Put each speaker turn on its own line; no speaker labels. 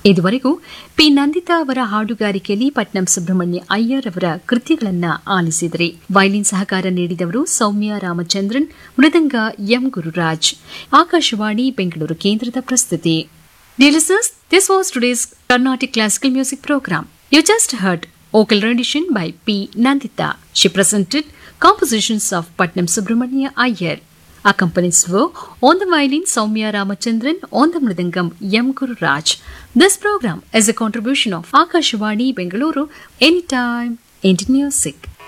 ಇದುವರೆಗೂ ಪಿ ನಂದಿತಾ ಅವರ ಹಾಡುಗಾರಿಕೆಯಲ್ಲಿ ಪಟ್ನಂ ಸುಬ್ರಹ್ಮಣ್ಯ ಅಯ್ಯರ್ ಅವರ ಕೃತಿಗಳನ್ನು ಆಲಿಸಿದರೆ ವೈಲಿನ್ ಸಹಕಾರ ನೀಡಿದವರು ಸೌಮ್ಯ ರಾಮಚಂದ್ರನ್, ಮೃದಂಗ ಎಂ ಗುರುರಾಜ್. ಆಕಾಶವಾಣಿ ಬೆಂಗಳೂರು ಕೇಂದ್ರದ ಪ್ರಸ್ತುತಿ. Dear listeners, this was today's Carnatic Classical Music Program. You just heard vocal rendition by P. Nandita. She presented compositions of Patnam Subramania Iyer. Accompanies were on the violin Soumya Ramachandran, on the mridangam M. Guru Raj. This program is a contribution of Akashvani Bengaluru, Anytime Indian Music.